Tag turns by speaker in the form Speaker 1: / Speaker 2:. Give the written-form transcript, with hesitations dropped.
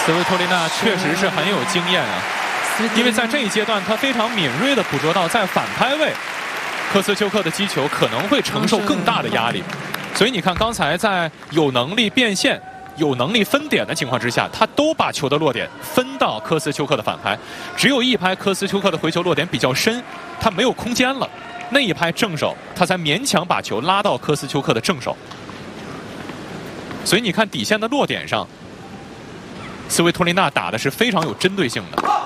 Speaker 1: 斯维托利娜确实是很有经验啊，因为在这一阶段，他非常敏锐地捕捉到在反拍位，科斯丘克的击球可能会承受更大的压力。所以你看，刚才在有能力变现、有能力分点的情况之下，他都把球的落点分到科斯丘克的反拍，只有一拍科斯丘克的回球落点比较深，他没有空间了，那一拍正手，他才勉强把球拉到科斯丘克的正手。所以你看底线的落点上，斯维托利娜打的是非常有针对性的。